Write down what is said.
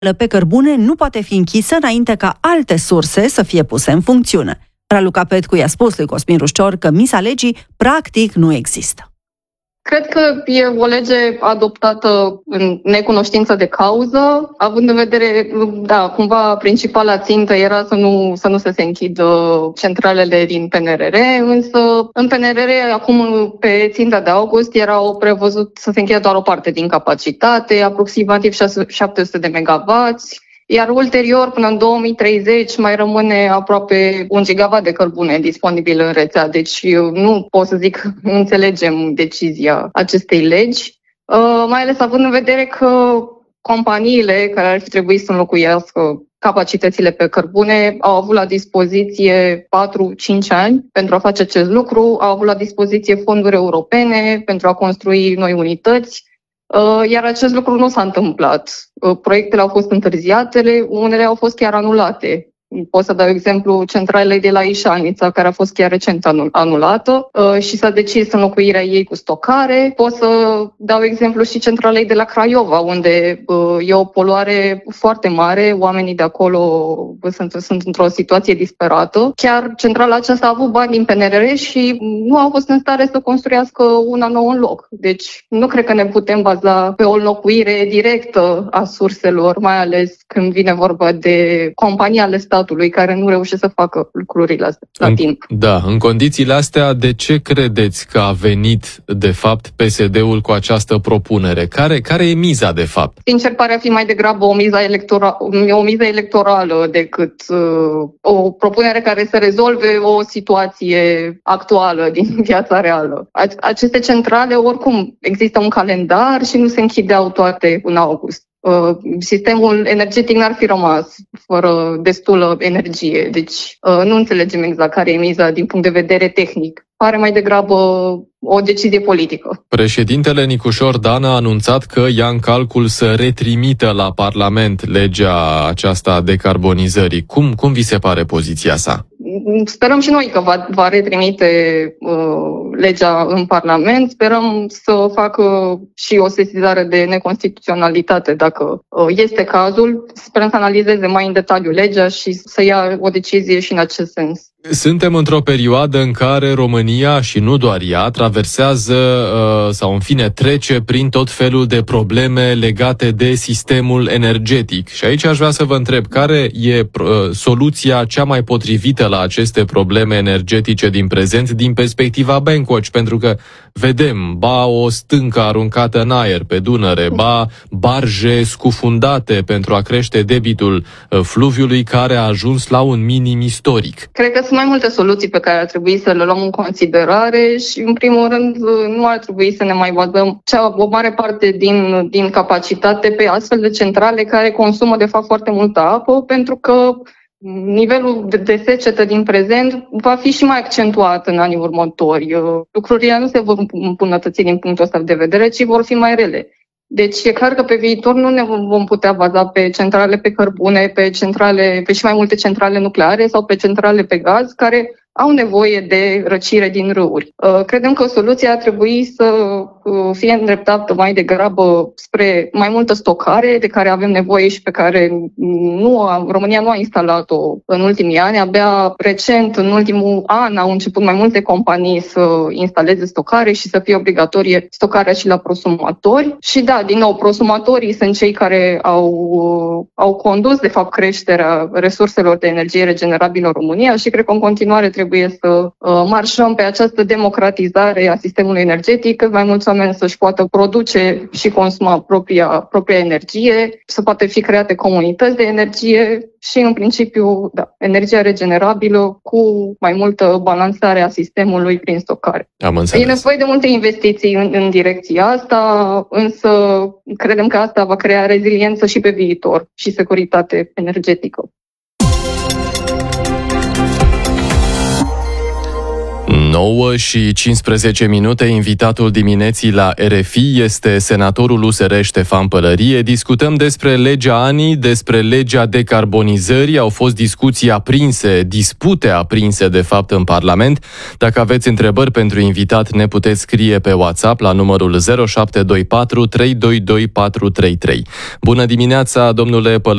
pe cărbune nu poate fi închisă înainte ca alte surse să fie puse în funcțiune. Raluca Petcu i-a spus lui Cosmin Rușcior că miza legii practic nu există. Cred că e o lege adoptată în necunoștință de cauză, având în vedere, cumva principala țintă era să nu se închidă centralele din PNRR, însă în PNRR acum pe ținta de august erau prevăzut să se închidă doar o parte din capacitate, aproximativ 700 de megawatts. Iar ulterior, până în 2030, mai rămâne aproape 1 gigawatt de cărbune disponibil în rețea. Deci eu nu pot să zic că înțelegem decizia acestei legi, mai ales având în vedere că companiile care ar fi trebuit să înlocuiască capacitățile pe cărbune au avut la dispoziție 4-5 ani pentru a face acest lucru, au avut la dispoziție fonduri europene pentru a construi noi unități. Iar acest lucru nu s-a întâmplat. Proiectele au fost întârziate, unele au fost chiar anulate. Pot să dau exemplu centralei de la Ișalnița, care a fost chiar recent anulată și s-a decis înlocuirea ei cu stocare. Pot să dau exemplu și centralei de la Craiova, unde e o poluare foarte mare, oamenii de acolo sunt într-o situație disperată. Chiar centrala aceasta a avut bani din PNRR și nu au fost în stare să construiască una nouă în loc. Deci nu cred că ne putem baza pe o înlocuire directă a surselor, mai ales când vine vorba de companii ale statului care nu reușesc să facă lucrurile astea la timp. Da, în condițiile astea, de ce credeți că a venit, de fapt, PSD-ul cu această propunere? Care e miza, de fapt? Sincer, pare a fi mai degrabă o miză electorală decât o propunere care să rezolve o situație actuală din viața reală. Aceste centrale, oricum, există un calendar și nu se închideau toate în august. Sistemul energetic n-ar fi rămas fără destulă energie, deci nu înțelegem exact care e miza din punct de vedere tehnic. Pare mai degrabă o decizie politică. Președintele Nicușor Dan a anunțat că ia în calcul să retrimită la Parlament legea aceasta a decarbonizării. Cum vi se pare poziția sa? Sperăm și noi că va retrimite legea în Parlament. Sperăm să facă și o sesizare de neconstituționalitate dacă este cazul. Sperăm să analizeze mai în detaliu legea și să ia o decizie și în acest sens. Suntem într-o perioadă în care România, și nu doar ea, traversează sau în fine trece prin tot felul de probleme legate de sistemul energetic. Și aici aș vrea să vă întreb, care e soluția cea mai potrivită la aceste probleme energetice din prezent din perspectiva Bankwatch? Pentru că vedem, ba o stâncă aruncată în aer pe Dunăre, ba barje scufundate pentru a crește debitul fluviului care a ajuns la un minim istoric. Cred că sunt mai multe soluții pe care ar trebui să le luăm în considerare și, în primul rând, nu ar trebui să ne mai bazăm o mare parte din capacitate pe astfel de centrale care consumă, de fapt, foarte multă apă, pentru că nivelul de secetă din prezent va fi și mai accentuat în anii următori. Lucrurile nu se vor îmbunătăți din punctul ăsta de vedere, ci vor fi mai rele. Deci e clar că pe viitor nu ne vom putea baza pe centrale pe cărbune, pe și mai multe centrale nucleare sau pe centrale pe gaz, care au nevoie de răcire din râuri. Credem că soluția ar trebui să fie îndreptată mai degrabă spre mai multă stocare de care avem nevoie și pe care România nu a instalat-o în ultimii ani. Abia recent, în ultimul an, au început mai multe companii să instaleze stocare și să fie obligatorie stocarea și la prosumatori. Și da, din nou, prosumatorii sunt cei care au condus, de fapt, creșterea resurselor de energie regenerabilă în România și cred că în continuare trebuie să marșăm pe această democratizare a sistemului energetic, cât mai mulți oameni să-și poată produce și consuma propria energie, să poate fi create comunități de energie și, în principiu, energia regenerabilă cu mai multă balansare a sistemului prin stocare. Am înțeles. E nevoie de multe investiții în direcția asta, însă credem că asta va crea reziliență și pe viitor și securitate energetică. 9 și 15 minute, invitatul dimineții la RFI este senatorul USR Ștefan Pălărie. Discutăm despre legea ANI, despre legea decarbonizării. Au fost discuții aprinse, dispute aprinse de fapt în Parlament. Dacă aveți întrebări pentru invitat, ne puteți scrie pe WhatsApp la numărul 0724 322 433. Bună dimineața, domnule Pălărie.